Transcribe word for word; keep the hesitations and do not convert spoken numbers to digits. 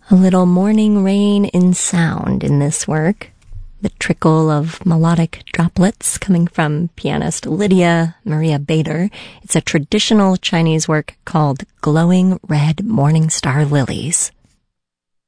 A little morning rain in sound in this work. The trickle of melodic droplets coming from pianist Lydia Maria Bader. It's a traditional Chinese work called Glowing Red Morning Star Lilies.